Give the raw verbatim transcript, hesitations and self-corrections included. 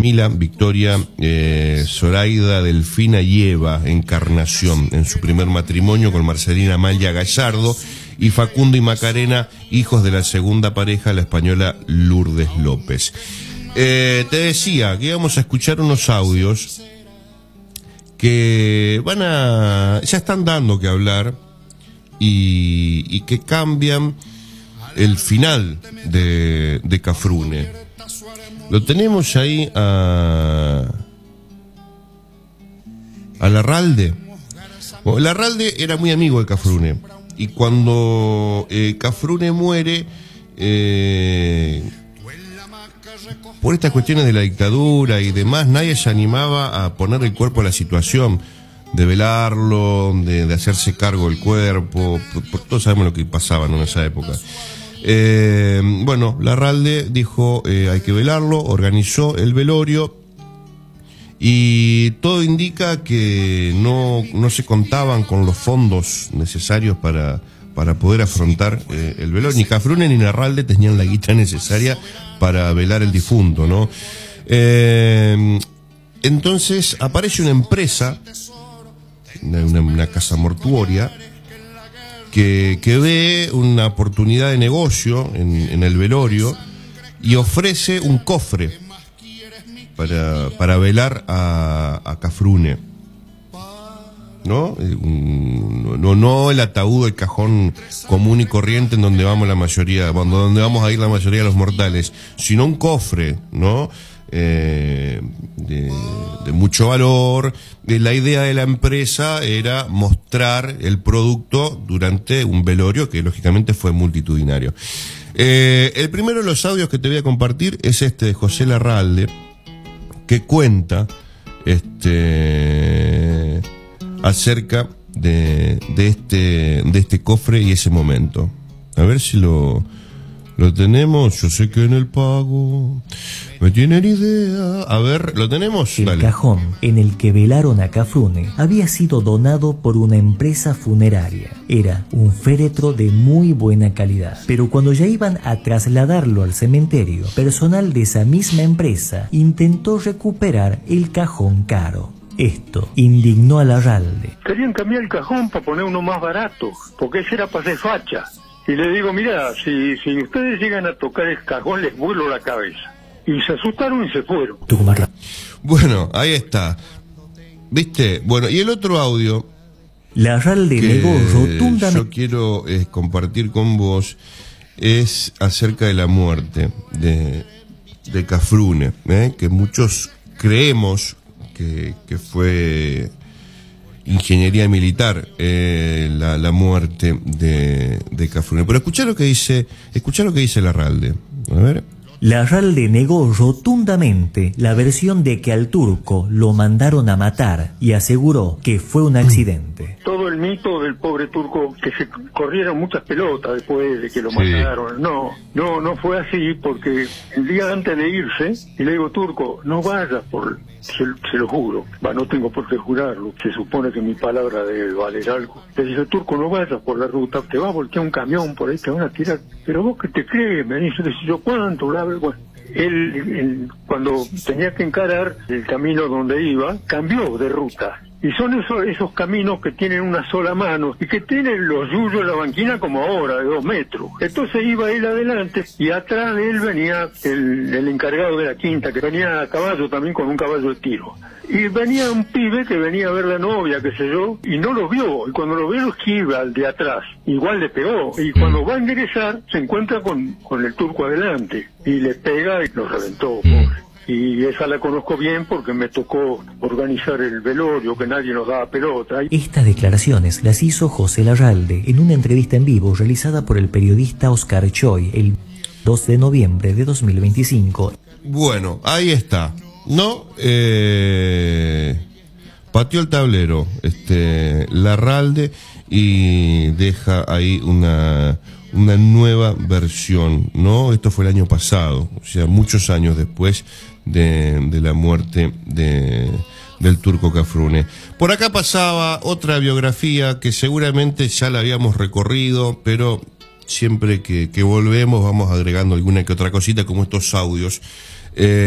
Camila Victoria eh, Zoraida Delfina y Eva Encarnación, en su primer matrimonio con Marcelina Amalia Gallardo, y Facundo y Macarena, hijos de la segunda pareja, la española Lourdes López. Eh, te decía que íbamos a escuchar unos audios que van a, ya están dando que hablar y, y que cambian el final de, de Cafrune. Lo tenemos ahí a a Larralde. Bueno, Larralde era muy amigo de Cafrune, y cuando eh, Cafrune muere, eh, por estas cuestiones de la dictadura y demás, nadie se animaba a poner el cuerpo a la situación, de velarlo, de, de hacerse cargo del cuerpo, por, por, todos sabemos lo que pasaba, ¿no?, en esa época. Eh, bueno, Larralde dijo, eh, hay que velarlo, organizó el velorio, y todo indica que no, no se contaban con los fondos necesarios para, para poder afrontar eh, el velorio. Ni Cafrune ni Larralde tenían la guita necesaria para velar el difunto, ¿no? Eh, entonces aparece una empresa, una, una casa mortuoria, que, que ve una oportunidad de negocio en, en el velorio y ofrece un cofre para, para velar a, a Cafrune, ¿no? No, no el ataúd, el cajón común y corriente en donde vamos la mayoría, donde vamos a ir la mayoría de los mortales, sino un cofre, ¿no? Eh, de, de mucho valor. La idea de la empresa era mostrar el producto durante un velorio que lógicamente fue multitudinario. Eh, el primero de los audios que te voy a compartir es este de José Larralde, que cuenta este acerca de, de este de este cofre y ese momento. A ver si lo lo tenemos. Yo sé que en el pago me tienen idea. A ver, ¿lo tenemos? El Dale. cajón en el que velaron a Cafrune había sido donado por una empresa funeraria. Era un féretro de muy buena calidad. Pero cuando ya iban a trasladarlo al cementerio, personal de esa misma empresa intentó recuperar el cajón caro. Esto indignó a Larralde. Querían cambiar el cajón para poner uno más barato, porque ese era para hacer facha. Y le digo, mira, si, si ustedes llegan a tocar el cajón, les vuelo la cabeza. Y se asustaron y se fueron. Bueno, ahí está. ¿Viste? Bueno, y el otro audio Larralde que negó rotundamente. yo quiero eh, compartir con vos es acerca de la muerte de, de Cafrune, ¿eh? Que muchos creemos que, que fue ingeniería militar eh, la, la muerte de, de Cafrune. Pero escuchá lo que dice, escuchá lo que dice Larralde. A ver. Larralde negó rotundamente la versión de que al turco lo mandaron a matar y aseguró que fue un accidente. Todo el mito del pobre turco, que se corrieron muchas pelotas después de que lo Sí. mataron. No, no, no fue así, porque el día antes de irse, y le digo, turco, no vayas por... Se, se lo juro, va, no tengo por qué jurarlo, se supone que mi palabra debe valer algo. Le dice, turco, no vayas por la ruta, te va a voltear un camión por ahí, te van a tirar. Pero vos que te crees, me dice, yo, ¿cuánto? Bla, bla, bla. Él, él, cuando tenía que encarar el camino donde iba, cambió de ruta. Y son esos, esos caminos que tienen una sola mano y que tienen los yuyos de la banquina como ahora, de dos metros. Entonces iba él adelante y atrás de él venía el, el encargado de la quinta, que venía a caballo también con un caballo de tiro. Y venía un pibe que venía a ver la novia, qué sé yo, y no lo vio. Y cuando lo vio, lo esquiva al de atrás. Igual le pegó. Y cuando va a enderezar, se encuentra con, con el turco adelante. Y le pega y lo reventó, pobre. Y esa la conozco bien porque me tocó organizar el velorio, que nadie nos daba pelota. Estas declaraciones las hizo José Larralde en una entrevista en vivo realizada por el periodista Oscar Choi el dos de noviembre de dos mil veinticinco. Bueno, ahí está, ¿no? Eh, pateó el tablero este Larralde y deja ahí una... una nueva versión, ¿no? Esto fue el año pasado, o sea, muchos años después de, de la muerte de, del turco Cafrune. Por acá pasaba otra biografía que seguramente ya la habíamos recorrido, pero siempre que, que volvemos vamos agregando alguna que otra cosita como estos audios. Eh,